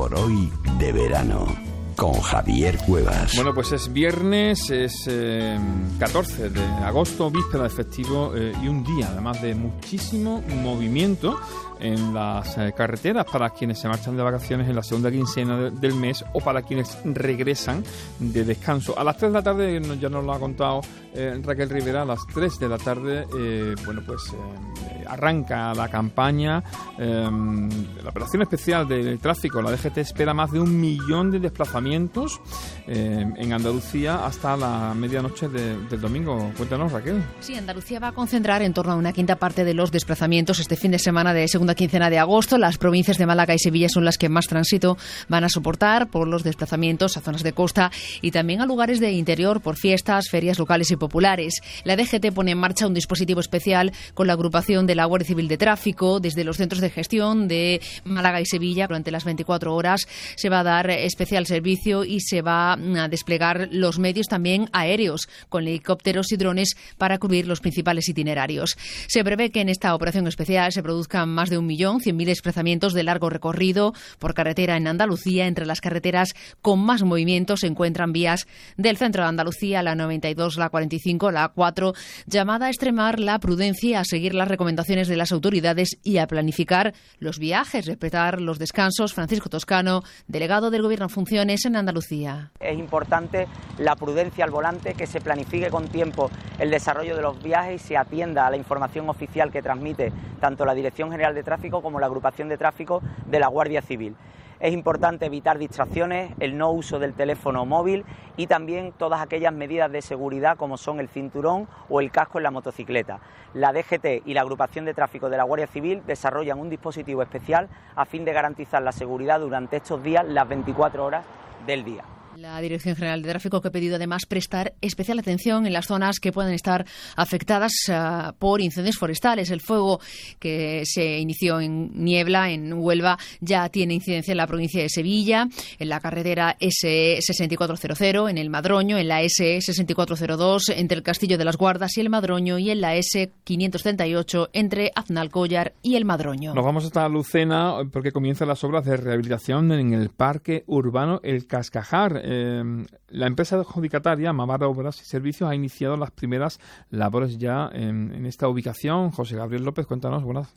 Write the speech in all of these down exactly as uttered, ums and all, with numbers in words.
por hoy de verano, con Javier Cuevas. Bueno, pues es viernes, es eh, catorce de agosto, víspera de festivo, eh, y un día además de muchísimo movimiento en las eh, carreteras para quienes se marchan de vacaciones en la segunda quincena de, del mes o para quienes regresan de descanso. A las tres de la tarde, ya nos lo ha contado eh, Raquel Rivera, a las tres de la tarde, eh, bueno, pues eh, arranca la campaña, eh, la operación especial de tráfico. La D G T espera más de un millón de desplazamientos eh, en Andalucía hasta la medianoche de, del domingo. Cuéntanos, Raquel. Sí, Andalucía va a concentrar en torno a una quinta parte de los desplazamientos este fin de semana de segunda quincena de agosto. Las provincias de Málaga y Sevilla son las que más tránsito van a soportar por los desplazamientos a zonas de costa y también a lugares de interior por fiestas, ferias locales y populares. La D G T pone en marcha un dispositivo especial con la agrupación de la Guardia Civil de Tráfico. Desde los centros de gestión de Málaga y Sevilla, durante las veinticuatro horas, se va a dar especial servicio y se va a desplegar los medios también aéreos con helicópteros y drones para cubrir los principales itinerarios. Se prevé que en esta operación especial se produzcan más de un millón cien mil desplazamientos de largo recorrido por carretera en Andalucía. Entre las carreteras con más movimiento se encuentran vías del centro de Andalucía, la noventa y dos, la cuarenta y cinco, la A cuatro, llamada a extremar la prudencia, a seguir las recomendaciones de las autoridades y a planificar los viajes, respetar los descansos. Francisco Toscano, delegado del Gobierno en funciones en Andalucía. Es importante la prudencia al volante, que se planifique con tiempo el desarrollo de los viajes y se atienda a la información oficial que transmite tanto la Dirección General de Tráfico como la agrupación de tráfico de la Guardia Civil. Es importante evitar distracciones, el no uso del teléfono móvil y también todas aquellas medidas de seguridad como son el cinturón o el casco en la motocicleta. La D G T y la agrupación de tráfico de la Guardia Civil desarrollan un dispositivo especial a fin de garantizar la seguridad durante estos días, las veinticuatro horas del día. La Dirección General de Tráfico, que ha pedido además prestar especial atención en las zonas que pueden estar afectadas uh, por incendios forestales. El fuego que se inició en Niebla, en Huelva, ya tiene incidencia en la provincia de Sevilla, en la carretera S E sesenta y cuatro cero cero, en el Madroño, en la S E sesenta y cuatro cero dos, entre el Castillo de las Guardas y el Madroño, y en la S quinientos treinta y ocho, entre Aznalcóllar y el Madroño. Nos vamos hasta Lucena porque comienzan las obras de rehabilitación en el Parque Urbano El Cascajar. Eh, la empresa adjudicataria Mamar Obras y Servicios ha iniciado las primeras labores ya en, en esta ubicación. José Gabriel López, cuéntanos, buenas.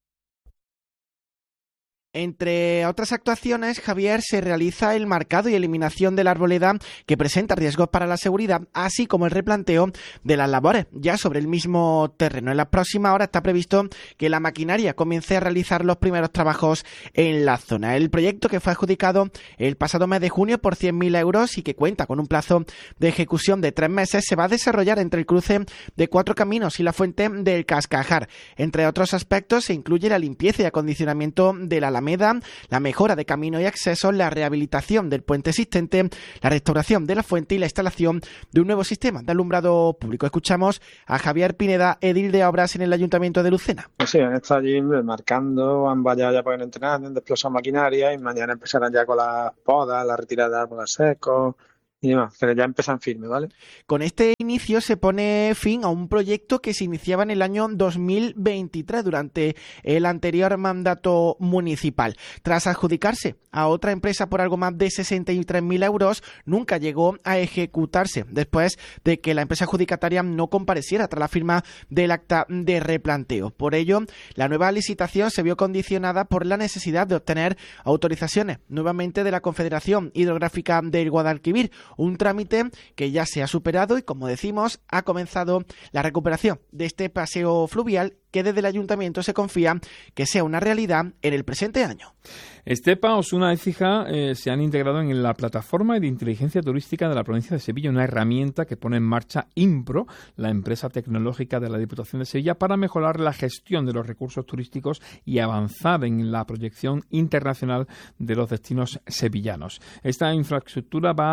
Entre otras actuaciones, Javier, se realiza el marcado y eliminación de la arboleda que presenta riesgos para la seguridad, así como el replanteo de las labores ya sobre el mismo terreno. En las próximas horas está previsto que la maquinaria comience a realizar los primeros trabajos en la zona. El proyecto, que fue adjudicado el pasado mes de junio por cien mil euros y que cuenta con un plazo de ejecución de tres meses, se va a desarrollar entre el cruce de Cuatro Caminos y la fuente del Cascajar. Entre otros aspectos, se incluye la limpieza y acondicionamiento de la Alameda, la mejora de camino y acceso, la rehabilitación del puente existente, la restauración de la fuente y la instalación de un nuevo sistema de alumbrado público. Escuchamos a Javier Pineda, edil de obras en el Ayuntamiento de Lucena. Sí, han estado allí marcando, han vaya ya pueden entrenar, han desplazado maquinaria y mañana empezarán ya con las podas, la retirada de árboles secos y demás, pero ya empiezan firme, ¿vale? Con este inicio se pone fin a un proyecto que se iniciaba en el año dos mil veintitrés durante el anterior mandato municipal. Tras adjudicarse a otra empresa por algo más de sesenta y tres mil euros, nunca llegó a ejecutarse después de que la empresa adjudicataria no compareciera tras la firma del acta de replanteo. Por ello, la nueva licitación se vio condicionada por la necesidad de obtener autorizaciones nuevamente de la Confederación Hidrográfica del Guadalquivir, un trámite que ya se ha superado y, como decimos, ha comenzado la recuperación de este paseo fluvial que desde el Ayuntamiento se confía que sea una realidad en el presente año. Estepa, Osuna y Écija eh, se han integrado en la plataforma de inteligencia turística de la provincia de Sevilla, una herramienta que pone en marcha Impro, la empresa tecnológica de la Diputación de Sevilla, para mejorar la gestión de los recursos turísticos y avanzar en la proyección internacional de los destinos sevillanos. Esta infraestructura va a digitalizar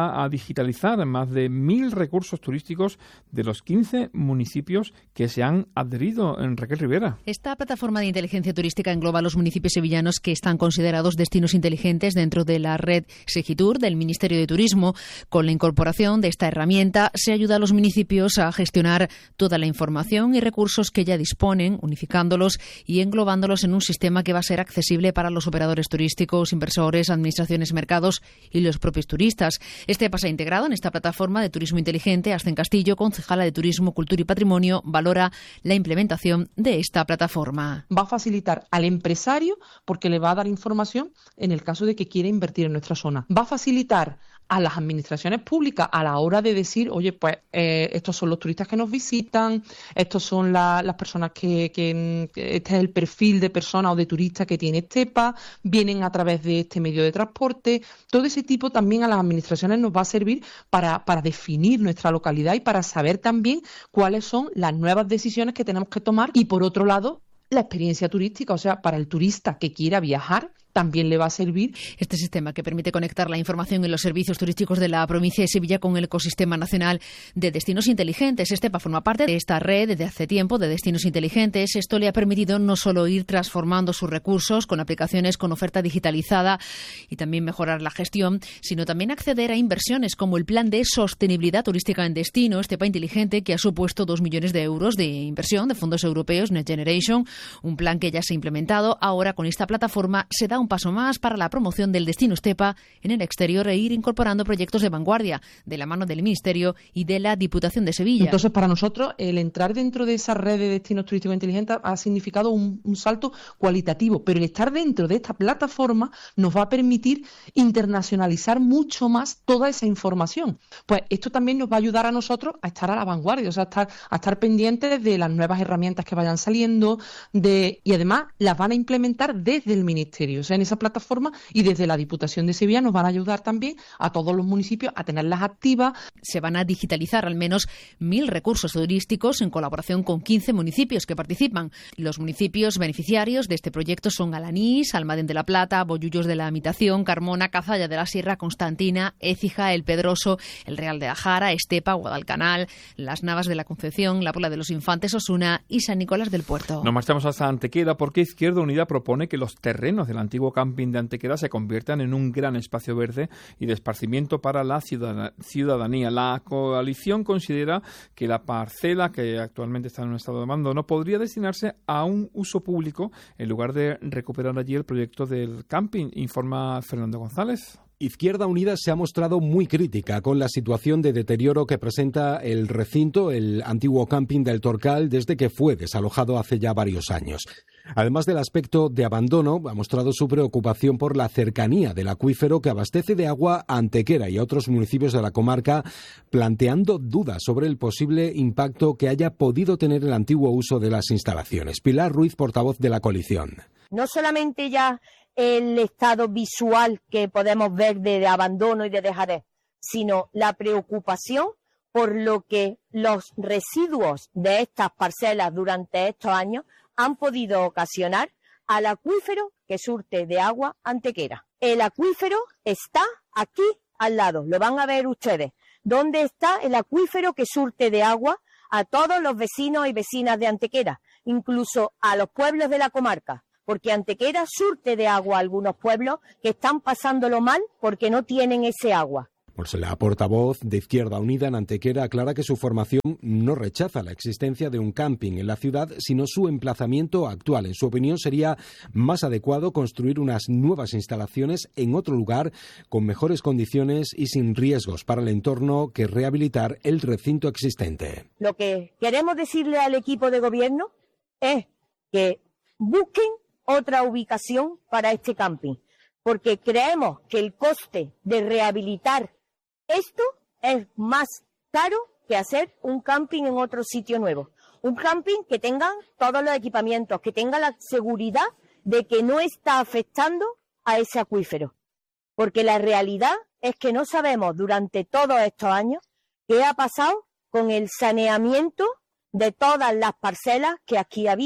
digitalizar más de mil recursos turísticos de los quince municipios que se han adherido en Raquel Rivera. Esta plataforma de inteligencia turística engloba a los municipios sevillanos que están considerados destinos inteligentes dentro de la red Segitur del Ministerio de Turismo. Con la incorporación de esta herramienta se ayuda a los municipios a gestionar toda la información y recursos que ya disponen, unificándolos y englobándolos en un sistema que va a ser accesible para los operadores turísticos, inversores, administraciones, mercados y los propios turistas. Este pasa integrado en esta plataforma de turismo inteligente. Ascen Castillo, concejala de Turismo, Cultura y Patrimonio, valora la implementación de esta plataforma. Va a facilitar al empresario porque le va a dar información en el caso de que quiera invertir en nuestra zona. Va a facilitar a las administraciones públicas a la hora de decir, oye, pues eh, estos son los turistas que nos visitan, estos son la, las personas que, que, este es el perfil de persona o de turista que tiene Estepa, vienen a través de este medio de transporte. Todo ese tipo también a las administraciones nos va a servir para, para definir nuestra localidad y para saber también cuáles son las nuevas decisiones que tenemos que tomar. Y por otro lado, la experiencia turística, o sea, para el turista que quiera viajar, también le va a servir. Este sistema que permite conectar la información y los servicios turísticos de la provincia de Sevilla con el ecosistema nacional de destinos inteligentes. Estepa forma parte de esta red desde hace tiempo de destinos inteligentes. Esto le ha permitido no solo ir transformando sus recursos con aplicaciones con oferta digitalizada y también mejorar la gestión, sino también acceder a inversiones como el plan de sostenibilidad turística en destino, Estepa Inteligente, que ha supuesto dos millones de euros de inversión de fondos europeos Next Generation, un plan que ya se ha implementado. Ahora con esta plataforma se da un paso más para la promoción del destino Estepa en el exterior e ir incorporando proyectos de vanguardia de la mano del Ministerio y de la Diputación de Sevilla. Entonces, para nosotros, el entrar dentro de esa red de destinos turísticos inteligentes ha significado un, un salto cualitativo, pero el estar dentro de esta plataforma nos va a permitir internacionalizar mucho más toda esa información. Pues esto también nos va a ayudar a nosotros a estar a la vanguardia, o sea, a estar, a estar pendientes de las nuevas herramientas que vayan saliendo, de y además las van a implementar desde el Ministerio. O sea, en esa plataforma y desde la Diputación de Sevilla nos van a ayudar también a todos los municipios a tenerlas activas. Se van a digitalizar al menos mil recursos turísticos en colaboración con quince municipios que participan. Los municipios beneficiarios de este proyecto son Alanís, Almadén de la Plata, Bollullos de la Mitación, Carmona, Cazalla de la Sierra, Constantina, Écija, El Pedroso, El Real de Ajara, Estepa, Guadalcanal, Las Navas de la Concepción, La Puebla de los Infantes, Osuna y San Nicolás del Puerto. Nos marchamos hasta Antequera porque Izquierda Unida propone que los terrenos del antiguo camping de Antequera se conviertan en un gran espacio verde y de esparcimiento para la ciudadanía. La coalición considera que la parcela que actualmente está en un estado de abandono podría destinarse a un uso público en lugar de recuperar allí el proyecto del camping, informa Fernando González. Izquierda Unida se ha mostrado muy crítica con la situación de deterioro que presenta el recinto, el antiguo camping del Torcal, desde que fue desalojado hace ya varios años. Además del aspecto de abandono, ha mostrado su preocupación por la cercanía del acuífero que abastece de agua a Antequera y a otros municipios de la comarca, planteando dudas sobre el posible impacto que haya podido tener el antiguo uso de las instalaciones. Pilar Ruiz, portavoz de la coalición. No solamente ya el estado visual que podemos ver de, de abandono y de dejadez, sino la preocupación por lo que los residuos de estas parcelas durante estos años han podido ocasionar al acuífero que surte de agua Antequera. El acuífero está aquí al lado, lo van a ver ustedes. ¿Dónde está el acuífero que surte de agua a todos los vecinos y vecinas de Antequera, incluso a los pueblos de la comarca? Porque Antequera surte de agua a algunos pueblos que están pasándolo mal porque no tienen ese agua. Pues la portavoz de Izquierda Unida en Antequera aclara que su formación no rechaza la existencia de un camping en la ciudad, sino su emplazamiento actual. En su opinión, sería más adecuado construir unas nuevas instalaciones en otro lugar con mejores condiciones y sin riesgos para el entorno que rehabilitar el recinto existente. Lo que queremos decirle al equipo de gobierno es que busquen otra ubicación para este camping, porque creemos que el coste de rehabilitar esto es más caro que hacer un camping en otro sitio nuevo. Un camping que tenga todos los equipamientos, que tenga la seguridad de que no está afectando a ese acuífero. Porque la realidad es que no sabemos durante todos estos años qué ha pasado con el saneamiento de todas las parcelas que aquí había.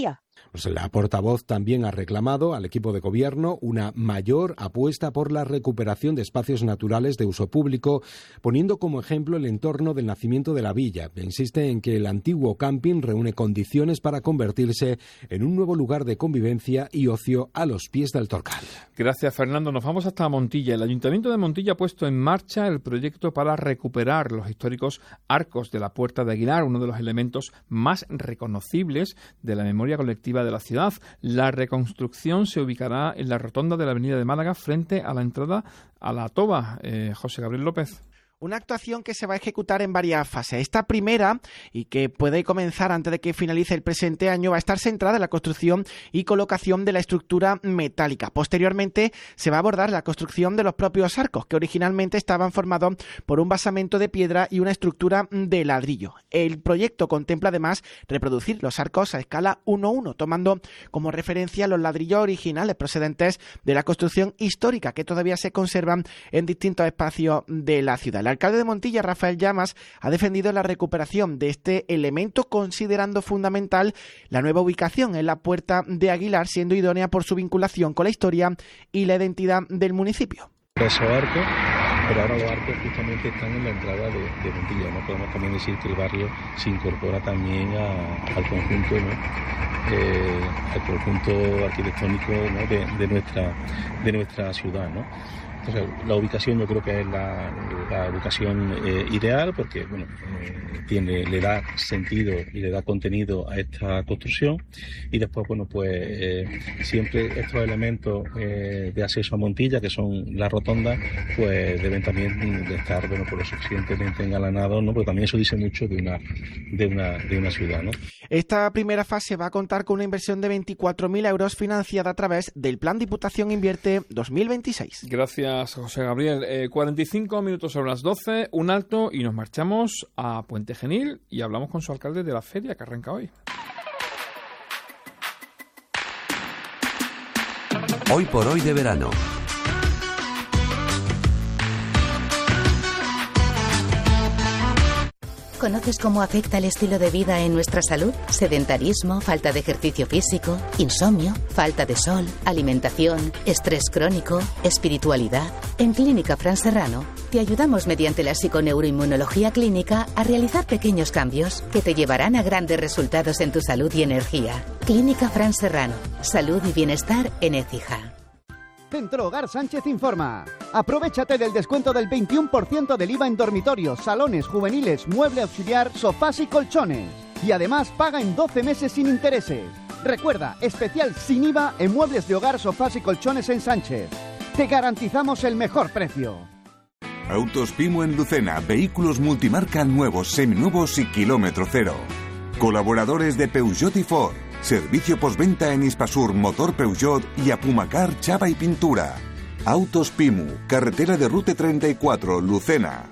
Pues la portavoz también ha reclamado al equipo de gobierno una mayor apuesta por la recuperación de espacios naturales de uso público, poniendo como ejemplo el entorno del nacimiento de la villa. Insiste en que el antiguo camping reúne condiciones para convertirse en un nuevo lugar de convivencia y ocio a los pies del Torcal. Gracias, Fernando. Nos vamos hasta Montilla. El Ayuntamiento de Montilla ha puesto en marcha el proyecto para recuperar los históricos arcos de la Puerta de Aguilar, uno de los elementos más reconocibles de la memoria colectiva de la ciudad. La reconstrucción se ubicará en la rotonda de la Avenida de Málaga frente a la entrada a la Toba. Eh, José Gabriel López. Una actuación que se va a ejecutar en varias fases. Esta primera, y que puede comenzar antes de que finalice el presente año, va a estar centrada en la construcción y colocación de la estructura metálica. Posteriormente se va a abordar la construcción de los propios arcos, que originalmente estaban formados por un basamento de piedra y una estructura de ladrillo. El proyecto contempla además reproducir los arcos a escala uno a uno, tomando como referencia los ladrillos originales procedentes de la construcción histórica que todavía se conservan en distintos espacios de la ciudad. El alcalde de Montilla, Rafael Llamas, ha defendido la recuperación de este elemento, considerando fundamental la nueva ubicación en la Puerta de Aguilar, siendo idónea por su vinculación con la historia y la identidad del municipio. Esos arcos, pero ahora los arcos justamente están en la entrada de, de Montilla. No podemos también decir que el barrio se incorpora también a, al conjunto, ¿no? eh, al conjunto arquitectónico, ¿no? de, de nuestra de nuestra ciudad, ¿no? Entonces, la ubicación yo creo que es la, la ubicación eh, ideal porque bueno, eh, tiene, le da sentido y le da contenido a esta construcción y después bueno pues eh, siempre estos elementos eh, de acceso a Montilla que son las rotondas pues deben también de estar bueno por lo suficientemente engalanados, ¿no? Porque también eso dice mucho de una de una de una ciudad, ¿no? Esta primera fase va a contar con una inversión de veinticuatro mil euros financiada a través del Plan Diputación Invierte dos mil veintiséis. Gracias, José Gabriel. Eh, cuarenta y cinco minutos sobre las doce, un alto y nos marchamos a Puente Genil y hablamos con su alcalde de la feria que arranca hoy. Hoy por hoy de verano. ¿Conoces cómo afecta el estilo de vida en nuestra salud? Sedentarismo, falta de ejercicio físico, insomnio, falta de sol, alimentación, estrés crónico, espiritualidad. En Clínica Fran Serrano te ayudamos mediante la psiconeuroinmunología clínica a realizar pequeños cambios que te llevarán a grandes resultados en tu salud y energía. Clínica Fran Serrano. Salud y bienestar en Écija. Centro Hogar Sánchez informa. Aprovéchate del descuento del veintiuno por ciento del I V A en dormitorios, salones, juveniles, mueble auxiliar, sofás y colchones. Y además paga en doce meses sin intereses. Recuerda, especial sin I V A en muebles de hogar, sofás y colchones en Sánchez. Te garantizamos el mejor precio. Autos Pimo en Lucena. Vehículos multimarca nuevos, seminuevos y kilómetro cero. Colaboradores de Peugeot y Ford. Servicio postventa en Hispasur, Motor Peugeot y Apumacar, Chapa y Pintura. Autos Pimu, carretera de Rute treinta y cuatro, Lucena.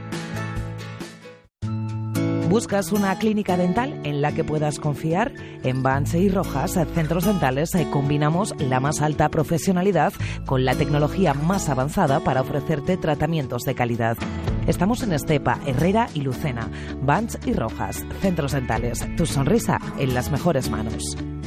¿Buscas una clínica dental en la que puedas confiar? En Banche y Rojas, Centros Dentales, combinamos la más alta profesionalidad con la tecnología más avanzada para ofrecerte tratamientos de calidad. Estamos en Estepa, Herrera y Lucena. Banche y Rojas, Centros Dentales. Tu sonrisa en las mejores manos.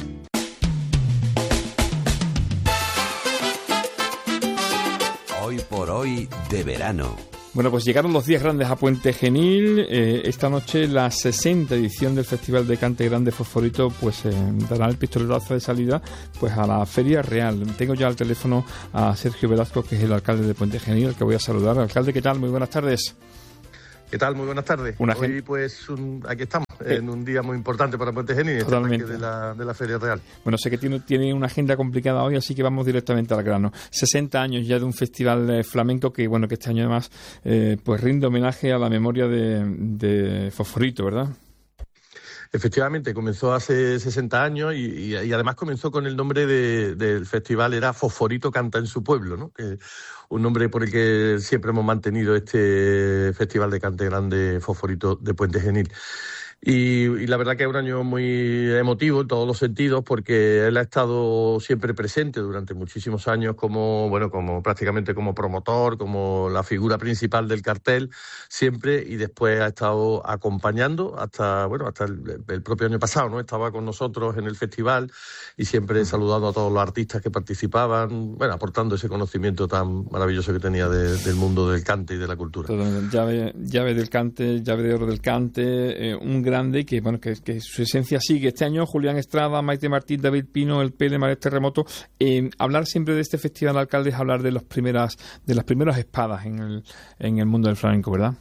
Hoy por hoy de verano. Bueno, pues llegaron los días grandes a Puente Genil. Eh, esta noche la sesenta edición del Festival de Cante Grande Fosforito pues eh, dará el pistoletazo de salida pues a la Feria Real. Tengo ya al teléfono a Sergio Velasco, que es el alcalde de Puente Genil, al que voy a saludar. Alcalde, ¿qué tal? Muy buenas tardes. ¿Qué tal? Muy buenas tardes. Una Hoy gen... pues un, aquí estamos, eh. en un día muy importante para Puente Genil, este arranque de la, de la Feria Real. Bueno, sé que tiene, tiene una agenda complicada hoy, así que vamos directamente al grano. sesenta años ya de un festival eh, flamenco que, bueno, que este año además eh, pues rinde homenaje a la memoria de, de Fosforito, ¿verdad? Efectivamente, comenzó hace sesenta años y, y, y además comenzó con el nombre de, del festival, era Fosforito Canta en su Pueblo, ¿no? Que un nombre por el que siempre hemos mantenido este Festival de Cante Grande Fosforito de Puente Genil. Y, y la verdad que es un año muy emotivo en todos los sentidos, porque él ha estado siempre presente durante muchísimos años como, bueno, como prácticamente como promotor, como la figura principal del cartel, siempre, y después ha estado acompañando hasta, bueno, hasta el, el propio año pasado, ¿no? Estaba con nosotros en el festival y siempre saludando a todos los artistas que participaban, bueno, aportando ese conocimiento tan maravilloso que tenía de, del mundo del cante y de la cultura. Llave, llave del cante, llave de oro del cante, eh, un grande que bueno que, que su esencia sigue. Este año Julián Estrada, Maite Martín, David Pino, el Pele, Mares Terremoto. Eh, hablar siempre de este festival, alcalde, es hablar de las primeras de las primeras espadas en el en el mundo del flamenco, ¿verdad?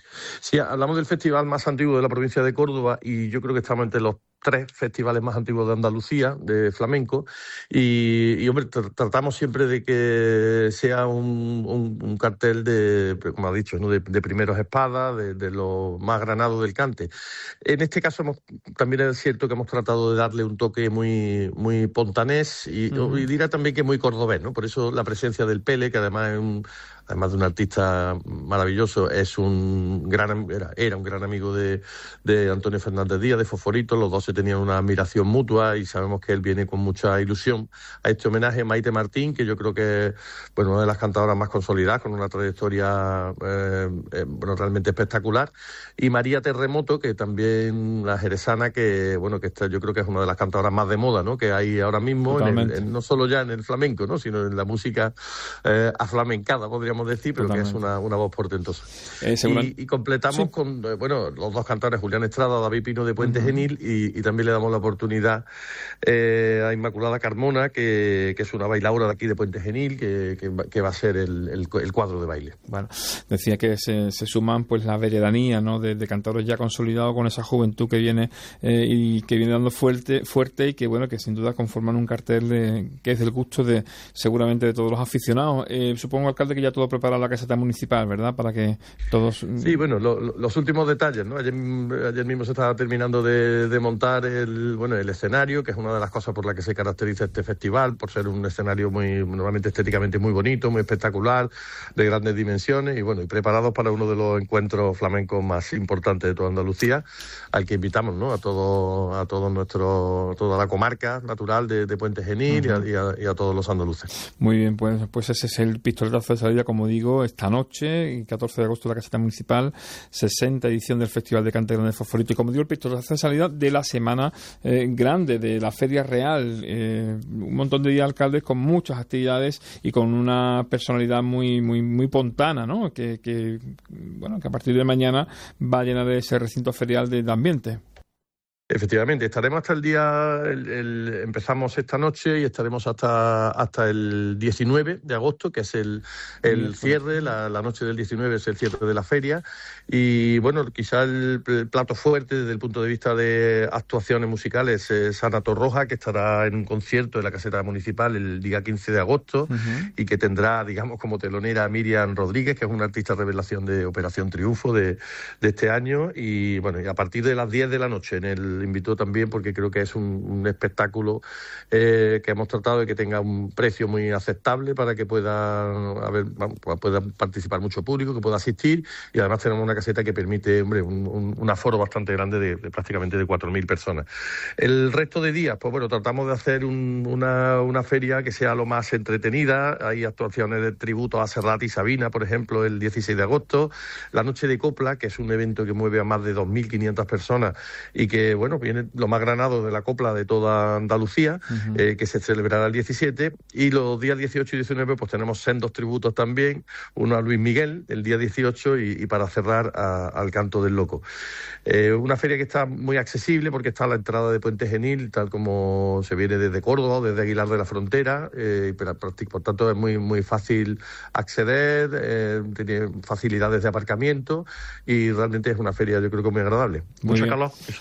Sí, hablamos del festival más antiguo de la provincia de Córdoba y yo creo que estamos entre los tres festivales más antiguos de Andalucía, de flamenco, y, y hombre, tr- tratamos siempre de que sea un, un, un cartel de, como ha dicho, ¿no? de, de primeros espadas, de, de lo más granado del cante. En este caso hemos, también es cierto que hemos tratado de darle un toque muy, muy pontanés y, uh-huh. y dirá también que muy cordobés, ¿no? Por eso la presencia del Pele, que además es un además de un artista maravilloso, es un gran era, era un gran amigo de, de Antonio Fernández Díaz, de Fosforito. Los dos se tenían una admiración mutua y sabemos que él viene con mucha ilusión a este homenaje. Maite Martín, que yo creo que bueno, una de las cantadoras más consolidadas, con una trayectoria eh, eh, bueno, realmente espectacular, y María Terremoto, que también la jerezana, que bueno que está, yo creo que es una de las cantadoras más de moda, ¿no? Que hay ahora mismo, en el, en, no solo ya en el flamenco, ¿no? Sino en la música eh, aflamencada, podríamos decir, pero Totalmente. que es una, una voz portentosa. Eh, y, y completamos sí. con eh, bueno los dos cantadores, Julián Estrada, David Pino de Puente uh-huh. Genil, y, y también le damos la oportunidad eh, a Inmaculada Carmona, que, que es una bailaora de aquí de Puente Genil, que, que, que va a ser el, el, el cuadro de baile. Bueno, decía que se, se suman pues la veredanía, ¿no? de, de cantadores ya consolidados con esa juventud que viene eh, y que viene dando fuerte, fuerte y que bueno que sin duda conforman un cartel de, que es del gusto de seguramente de todos los aficionados. Eh, supongo, alcalde, que ya todo preparado la caseta municipal, ¿verdad? Para que todos... Sí, bueno, lo, lo, los últimos detalles, ¿no? Ayer, ayer mismo se estaba terminando de, de montar el bueno el escenario, que es una de las cosas por las que se caracteriza este festival, por ser un escenario muy, normalmente estéticamente muy bonito, muy espectacular, de grandes dimensiones, y bueno, y preparados para uno de los encuentros flamencos más importantes de toda Andalucía, al que invitamos, ¿no? A todo, a todo nuestro, toda la comarca natural de, de Puente Genil uh-huh. y, a, y, a, y a todos los andaluces. Muy bien, pues, pues ese es el pistoletazo de salida, como digo, esta noche, catorce de agosto, la caseta municipal, sesenta edición del Festival de Cante Grande Fosforito, y como digo, el pistoletazo de salida de la semana eh, grande, de la Feria Real, eh, un montón de días, alcaldes, con muchas actividades y con una personalidad muy muy muy pontana, ¿no? Que, que bueno, que a partir de mañana va a llenar ese recinto ferial de, de ambiente. Efectivamente, estaremos hasta el día, el, el, empezamos esta noche y estaremos hasta hasta el diecinueve de agosto, que es el, el cierre, la, la noche del diecinueve es el cierre de la feria, y bueno, quizá el, el plato fuerte desde el punto de vista de actuaciones musicales es Ana Torroja, que estará en un concierto en la caseta municipal el día quince de agosto uh-huh. y que tendrá, digamos, como telonera a Miriam Rodríguez, que es una artista revelación de Operación Triunfo de, de este año, y bueno, y a partir de las diez de la noche en el invitó también, porque creo que es un, un espectáculo eh, que hemos tratado de que tenga un precio muy aceptable para que pueda haber, pueda participar mucho público, que pueda asistir, y además tenemos una caseta que permite, hombre, un, un, un aforo bastante grande de, de prácticamente de cuatro mil personas. El resto de días, pues bueno, tratamos de hacer un, una, una feria que sea lo más entretenida. Hay actuaciones de tributo a Serrat y Sabina, por ejemplo, el dieciséis de agosto, la Noche de Copla, que es un evento que mueve a más de dos mil quinientas personas y que, bueno, viene lo más granado de la copla de toda Andalucía, uh-huh. eh, que se celebrará el diecisiete, y los días dieciocho y diecinueve pues tenemos sendos tributos también, uno a Luis Miguel el día dieciocho y, y para cerrar a, al Canto del Loco. Eh, una feria que está muy accesible porque está a la entrada de Puente Genil, tal como se viene desde Córdoba, desde Aguilar de la Frontera, eh, pero por tanto es muy, muy fácil acceder, eh, tiene facilidades de aparcamiento y realmente es una feria, yo creo que muy agradable. Muchas, Carlos.